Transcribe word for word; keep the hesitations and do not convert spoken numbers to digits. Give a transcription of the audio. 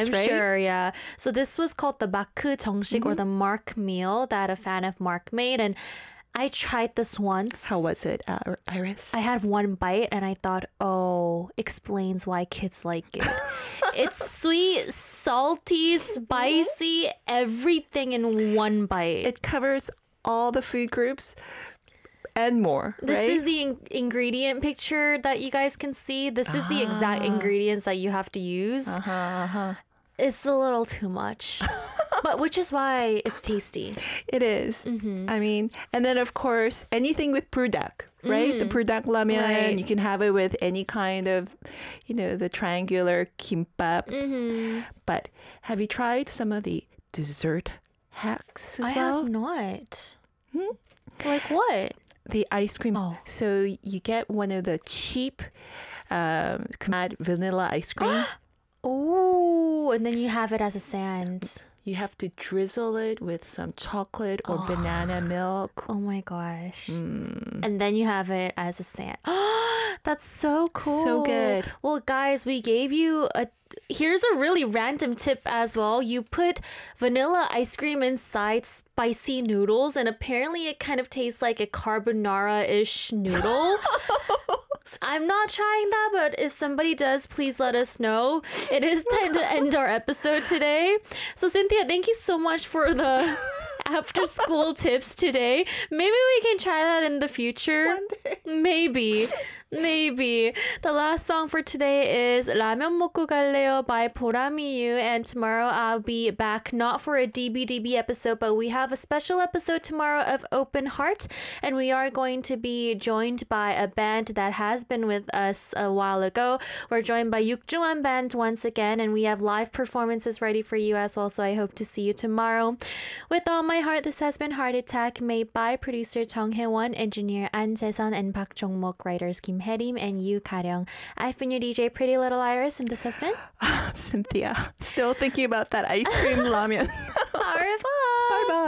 I'm right? sure, yeah. So this was called the 마크 정식 Mm-hmm. or the Mark meal that a fan of Mark made. And I tried this once. How was it, uh, Iris? I had one bite and I thought, oh, explains why kids like it. It's sweet, salty, spicy, everything in one bite. It covers all the food groups and more, This right? is the in- ingredient picture that you guys can see. This is the exact ingredients that you have to use. Uh-huh, uh-huh. It's a little too much, but which is why it's tasty. It is. Mm-hmm. I mean, and then of course, anything with burdak, right? The burdak ramen, Right. you can have it with any kind of, you know, the triangular kimbap. Mm-hmm. But have you tried some of the dessert hacks as I well? have not. Like what? The ice cream. Oh. So you get one of the cheap um, add vanilla ice cream. Oh, and then you have it as a sand. You have to drizzle it with some chocolate or banana milk. Oh my gosh. Mm. And then you have it as a sand. That's so cool. So good. Well, guys, we gave you a. Here's a really random tip as well. You put vanilla ice cream inside spicy noodles, and apparently it kind of tastes like a carbonara-ish noodle. I'm not trying that, but if somebody does, please let us know. It is time to end our episode today. So, Cynthia, thank you so much for the after school tips today. Maybe we can try that in the future. One day. Maybe. Maybe. The last song for today is 라면 먹고 갈래요 by 보람이유. And tomorrow I'll be back, not for a D B D B episode, but we have a special episode tomorrow of Open Heart. And we are going to be joined by a band that has been with us a while ago. We're joined by Yukjungwan Band once again, and we have live performances ready for you as well. So I hope to see you tomorrow. With all my heart, this has been Heart Attack, made by producer Chung Hae-won, engineer An Jae-sun, and Park Jong-mok, writers Kim Hae-rim and Yu Ka-ryung. I've been your D J, Pretty Little Iris, and this has been Cynthia, still thinking about that ice cream ramen. Au revoir! Bye-bye.